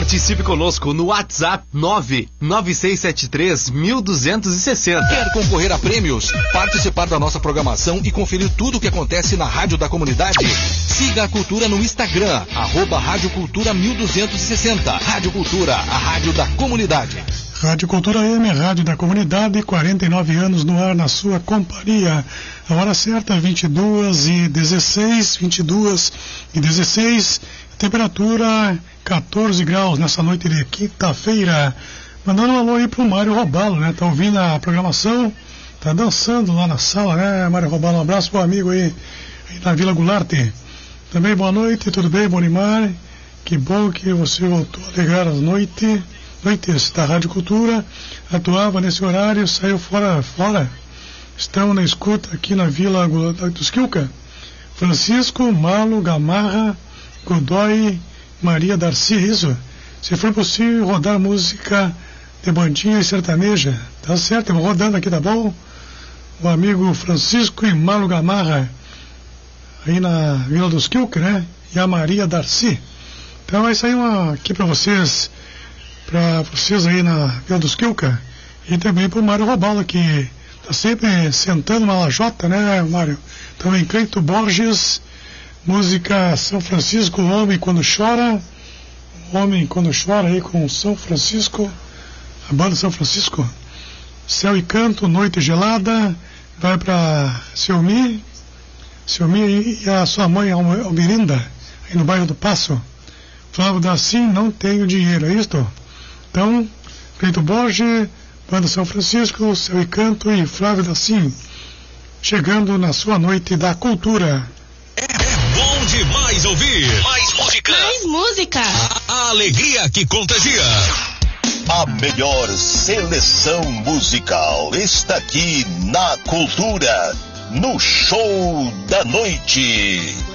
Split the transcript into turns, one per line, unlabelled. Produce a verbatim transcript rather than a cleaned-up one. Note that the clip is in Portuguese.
Participe conosco no WhatsApp nove nove seis sete três um dois seis zero.
Quer concorrer a prêmios? Participar da nossa programação e conferir tudo o que acontece na Rádio da Comunidade? Siga a Cultura no Instagram, arroba Rádio Cultura mil duzentos e sessenta. Rádio Cultura, a rádio da comunidade.
Rádio Cultura M, Rádio da Comunidade, quarenta e nove anos no ar na sua companhia. A hora certa, vinte e duas e dezesseis, vinte e duas e dezesseis, temperatura quatorze graus nessa noite de quinta-feira. Mandando um alô aí pro Mário Robalo, né? Tá ouvindo a programação, tá dançando lá na sala, né, Mário Robalo? Um abraço pro amigo aí, aí na Vila Goulart. Também boa noite, tudo bem, Bonimar? Que bom que você voltou a alegrar as noites, noites da Rádio Cultura. Atuava nesse horário, saiu fora, fora. Estão na escuta aqui na Vila dos Quilca. Francisco, Malo, Gamarra, Godoy, Maria Darcy, isso. Se for possível rodar música de bandinha e sertaneja, tá certo? Eu vou rodando aqui, tá bom? O amigo Francisco e Malo Gamarra, aí na Vila dos Quilca, né? E a Maria Darcy. Então vai sair uma aqui para vocês, para vocês aí na Vila dos Quilca, e também pro Mário Robalo, que tá sempre sentando na lajota, né, Mário? Também Cleito Borges, música São Francisco, o Homem Quando Chora, o Homem Quando Chora aí com São Francisco, a banda São Francisco. Céu e Canto, Noite Gelada, vai para Selmi, Selmi e a sua mãe Almirinda, aí no bairro do Passo. Flávio Dacim, Não Tenho Dinheiro, é isto? Então, Cleito Borges, banda São Francisco, Céu e Canto e Flávio Dacim, chegando na sua noite da cultura.
É, é bom demais ouvir. Mais música.
Mais música.
A, a alegria que contagia.
A melhor seleção musical está aqui na Cultura, no Show da Noite.